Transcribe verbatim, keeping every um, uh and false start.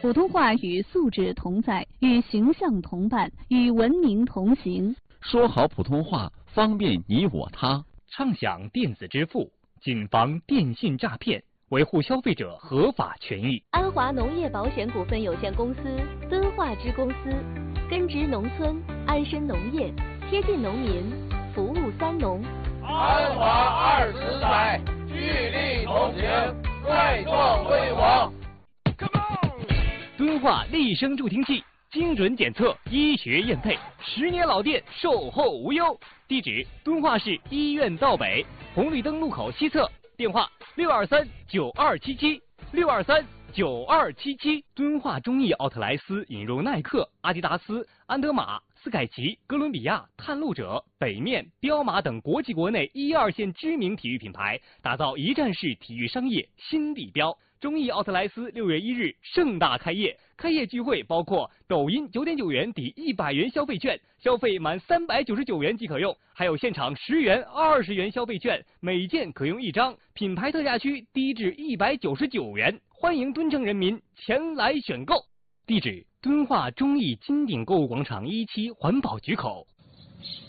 普通话与素质同在，与形象同伴，与文明同行。 说好普通话，方便你我他。 畅享电子支付，谨防电信诈骗，维护消费者合法权益。 安华农业保险股份有限公司敦化支公司，根植农村，安身农业，贴近农民，服务三农。 安华二十载，聚力同行，再创辉煌。 敦化立声助听器，精准检测，医学验配，十年老店，售后无忧。地址：敦化市医院道北红绿灯路口西侧。电话：六二三九二七七六二三九二七七。敦化中艺奥特莱斯引入耐克、阿迪达斯、安德玛、斯凯奇、哥伦比亚、探路者、北面、彪马等国际国内一二线知名体育品牌，打造一站式体育商业新地标。中艺奥特莱斯六月一日盛大开业，开业聚会包括抖音九点九元抵一百元消费券，消费满三百九十九元即可用，还有现场十元、二十元消费券，每件可用一张，品牌特价区低至一百九十九元，欢迎敦城人民前来选购。地址：敦化中艺金鼎购物广场一期环保局口。